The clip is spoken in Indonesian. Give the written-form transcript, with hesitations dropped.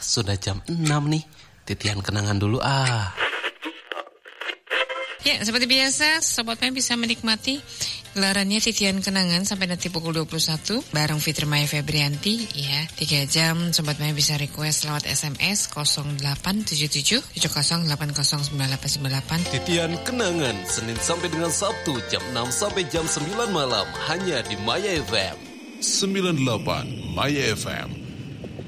sudah jam 6 nih. Titian kenangan dulu Ya, seperti biasa, Sobat Maya bisa menikmati gelarannya Titian Kenangan sampai nanti pukul 21 bareng Fitri Maya Febrianti ya. 3 jam Sobat Maya bisa request lewat SMS 0877 7080909898. Titian Kenangan Senin sampai dengan Sabtu jam 6 sampai jam 9 malam hanya di Maya FM 98 Maya FM.